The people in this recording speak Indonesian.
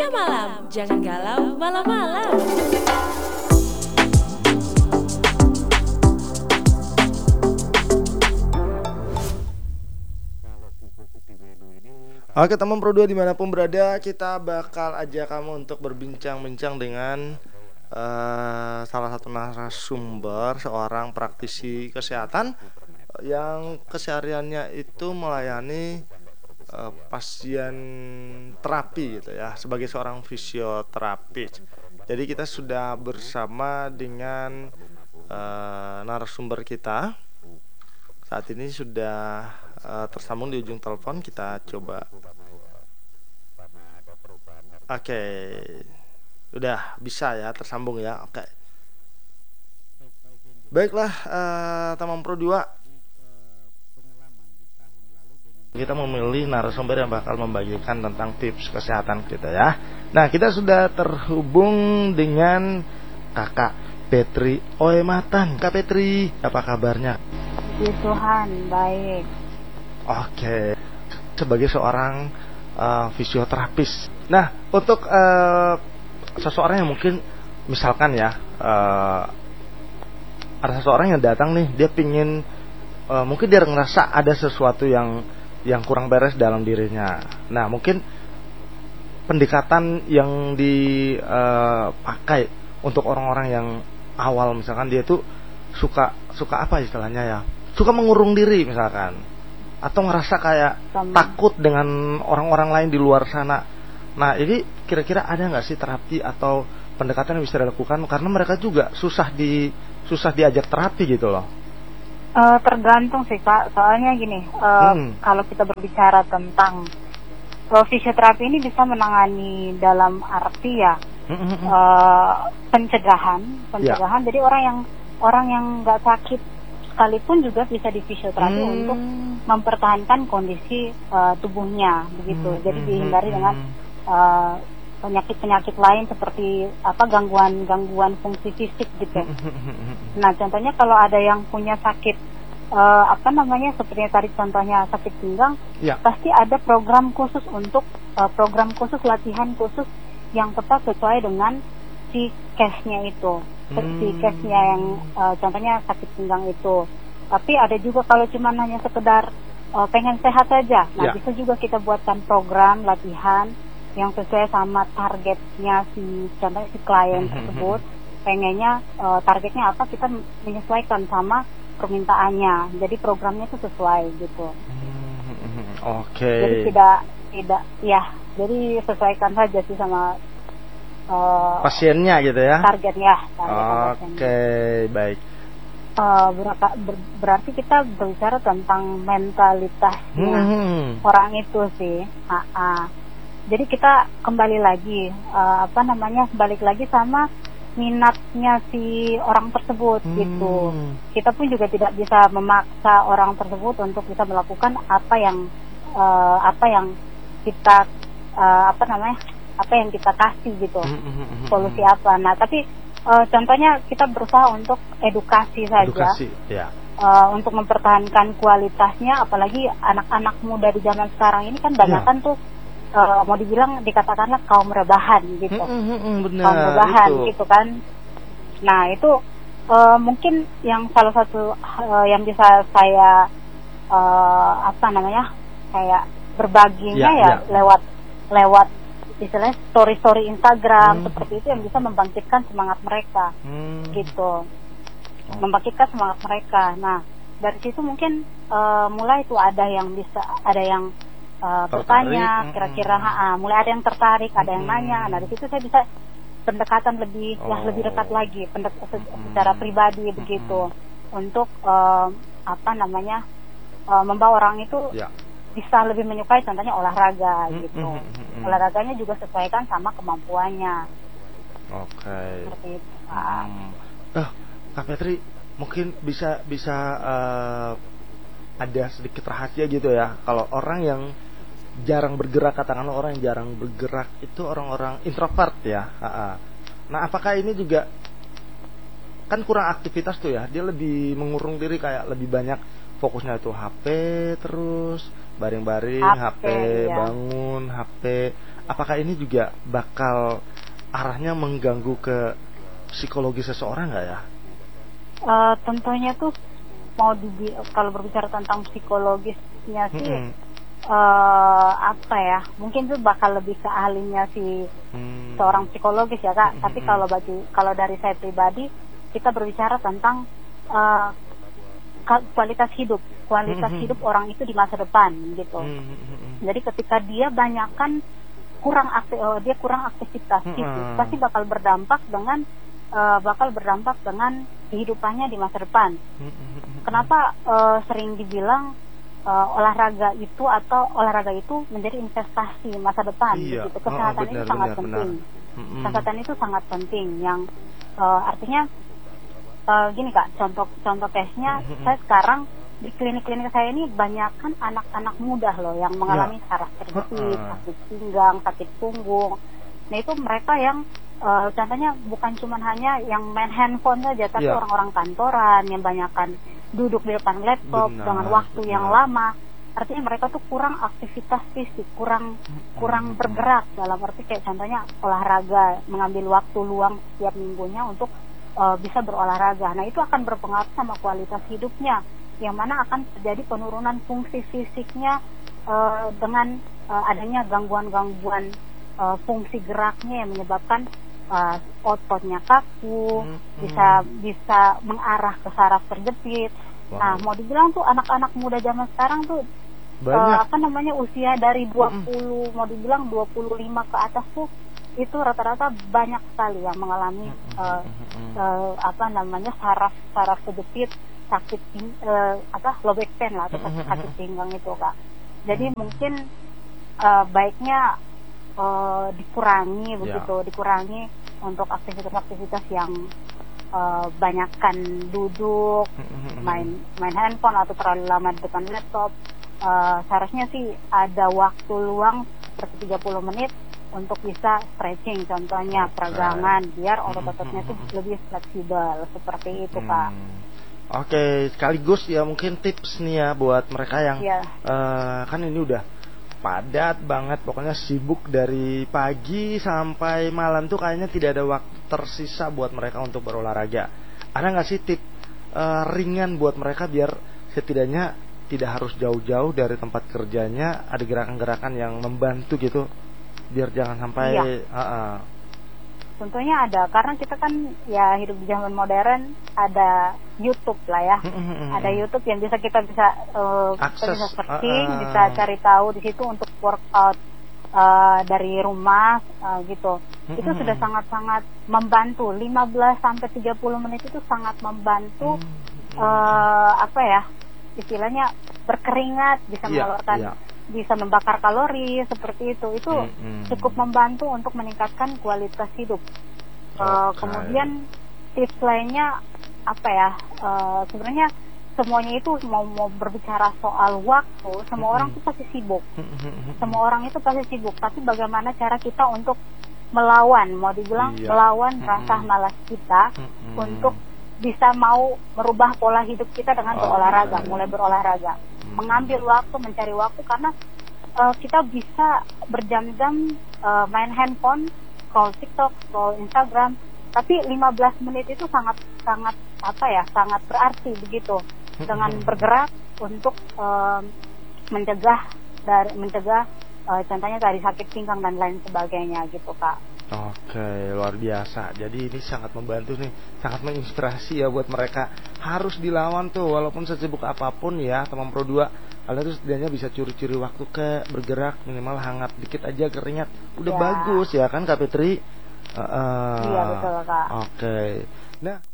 Ceria malam, jangan galau malam-malam. Oke teman Pro 2 dimanapun berada, kita bakal ajak kamu untuk berbincang-bincang dengan salah satu narasumber, seorang praktisi kesehatan yang kesehariannya itu melayani pasien terapi gitu ya, sebagai seorang fisioterapis. Jadi kita sudah bersama dengan narasumber kita. Saat ini sudah tersambung di ujung telepon. Kita coba. Oke, udah bisa ya tersambung ya. Oke. Baiklah teman Pro 2, kita memilih narasumber yang bakal membagikan tentang tips kesehatan kita ya. Nah, kita sudah terhubung dengan Kakak Petri Oematan. Kak Petri, apa kabarnya? Puji Tuhan, baik. Oke, sebagai seorang fisioterapis. Nah, untuk seseorang yang mungkin misalkan ya ada seseorang yang datang nih, dia pingin mungkin dia ngerasa ada sesuatu yang kurang beres dalam dirinya. Nah, mungkin pendekatan yang dipakai untuk orang-orang yang awal, misalkan dia tuh suka apa istilahnya ya, suka mengurung diri misalkan, atau ngerasa kayak takut dengan orang-orang lain di luar sana. Nah, ini kira-kira ada nggak sih terapi atau pendekatan yang bisa dilakukan, karena mereka juga susah diajak terapi gitu loh. Tergantung sih Kak, soalnya gini, kalau kita berbicara tentang fisioterapi ini bisa menangani dalam arti ya pencegahan. Ya. Jadi orang yang nggak sakit sekalipun juga bisa di fisioterapi untuk mempertahankan kondisi tubuhnya begitu. Jadi dihindari dengan penyakit lain seperti gangguan fungsi fisik gitu. Nah, contohnya kalau ada yang punya sakit seperti tadi contohnya sakit pinggang, pasti ada program khusus latihan khusus yang tepat sesuai dengan si case-nya itu. Si case-nya yang contohnya sakit pinggang itu. Tapi ada juga kalau cuma hanya sekedar pengen sehat saja. Nah, bisa juga kita buatkan program latihan yang sesuai sama targetnya si klien tersebut. Pengennya targetnya apa, kita menyesuaikan sama permintaannya. Jadi programnya itu sesuai gitu. Oke. Jadi tidak ya. Jadi sesuaikan saja sih sama pasiennya gitu ya. Targetnya. Oke, baik. Berarti kita berbicara tentang mentalitasnya orang itu sih. Jadi kita kembali lagi balik lagi sama minatnya si orang tersebut gitu. Kita pun juga tidak bisa memaksa orang tersebut untuk bisa melakukan apa yang kita kasih gitu. Solusi apa. Nah, tapi contohnya kita berusaha untuk edukasi saja. Untuk mempertahankan kualitasnya, apalagi anak-anak muda di zaman sekarang ini kan banyakan tuh mau dibilang dikatakanlah kaum rebahan gitu. Benar, kaum rebahan itu. Gitu kan. Nah, itu mungkin yang salah satu yang bisa saya kayak berbaginya lewat istilahnya story Instagram seperti itu, yang bisa membangkitkan semangat mereka gitu. Membangkitkan semangat mereka. Nah, dari situ mungkin mulai itu ada yang bertanya, kira-kira mulai ada yang tertarik, ada yang nanya. Nah, di situ saya bisa pendekatan lebih dekat lagi, secara pribadi begitu, untuk membawa orang itu bisa lebih menyukai contohnya olahraga gitu. Olahraganya juga sesuaikan sama kemampuannya. Oke. Seperti itu. Kak Petri, mungkin bisa ada sedikit rahasia gitu ya, kalau orang yang jarang bergerak, katakanlah orang yang jarang bergerak itu orang-orang introvert ya. Nah, apakah ini juga kan kurang aktivitas tuh ya, dia lebih mengurung diri, kayak lebih banyak fokusnya itu HP terus, baring-baring, HP, bangun, HP. apakah ini juga bakal arahnya mengganggu ke psikologi seseorang nggak ya? Tentunya tuh kalau berbicara tentang psikologisnya sih apa ya, mungkin tuh bakal lebih ke ahlinya si seorang psikologis ya Kak. Tapi kalau dari saya pribadi, kita berbicara tentang kualitas hidup orang itu di masa depan gitu. Jadi ketika dia kurang aktivitas itu pasti bakal berdampak dengan kehidupannya di masa depan. Kenapa sering dibilang olahraga itu menjadi investasi masa depan gitu. Kesehatan itu sangat penting. Kesehatan itu sangat penting yang artinya gini Kak, contoh case-nya, saya sekarang di klinik-klinik saya ini banyakkan anak-anak muda loh yang mengalami saraf terjepit, sakit pinggang, sakit punggung. Nah itu mereka yang contohnya bukan cuma hanya yang main handphone saja, tapi orang-orang kantoran yang banyakkan duduk di depan laptop dengan waktu yang lama. Artinya mereka tuh kurang aktivitas fisik, kurang bergerak, dalam arti kayak contohnya olahraga, mengambil waktu luang setiap minggunya untuk bisa berolahraga. Nah itu akan berpengaruh sama kualitas hidupnya, yang mana akan terjadi penurunan fungsi fisiknya dengan adanya gangguan-gangguan fungsi geraknya yang menyebabkan ototnya kaku, bisa mengarah ke saraf terjepit. Nah mau dibilang tuh anak-anak muda zaman sekarang tuh usia dari 20 mau dibilang 25 ke atas tuh itu rata-rata banyak sekali yang mengalami saraf terjepit, sakit low back pain lah, atau sakit pinggang itu Kak. Jadi mungkin baiknya dikurangi untuk aktivitas-aktivitas yang banyakkan duduk, main handphone atau terlalu lama di depan laptop. Seharusnya sih ada waktu luang seperti 30 menit untuk bisa stretching, contohnya peragangan, biar otot-ototnya itu lebih fleksibel, seperti itu Kak. Oke, sekaligus ya mungkin tips nih ya buat mereka yang kan ini udah padat banget, pokoknya sibuk dari pagi sampai malam tuh kayaknya tidak ada waktu tersisa buat mereka untuk berolahraga. Ada nggak sih tips ringan buat mereka biar setidaknya tidak harus jauh-jauh dari tempat kerjanya, ada gerakan-gerakan yang membantu gitu biar jangan sampai Tentunya ada, karena kita kan ya hidup di zaman modern, ada YouTube lah ya. Ada YouTube yang bisa kita bisa searching, bisa cari tahu di situ untuk workout dari rumah gitu. Itu sudah sangat-sangat membantu. 15 sampai 30 menit itu sangat membantu istilahnya berkeringat, bisa mengeluarkan bisa membakar kalori seperti itu cukup membantu untuk meningkatkan kualitas hidup. Kemudian tips lainnya sebenarnya semuanya itu mau berbicara soal waktu, semua orang itu pasti sibuk. Semua orang itu pasti sibuk, tapi bagaimana cara kita untuk melawan rasa malas kita untuk bisa mau merubah pola hidup kita dengan mulai berolahraga. Mengambil waktu, mencari waktu, karena kita bisa berjam-jam main handphone, scroll TikTok, scroll Instagram, tapi 15 menit itu sangat berarti begitu, dengan bergerak untuk mencegah contohnya dari sakit pinggang dan lain sebagainya gitu Kak. Oke, luar biasa. Jadi ini sangat membantu nih, sangat menginspirasi ya buat mereka. Harus dilawan tuh, walaupun sesibuk apapun ya, teman Pro 2, kalian tuh setidaknya bisa curi-curi waktu bergerak, minimal hangat dikit aja keringat. Udah bagus ya kan Kak Fitri? Iya betul Kak. Oke. Nah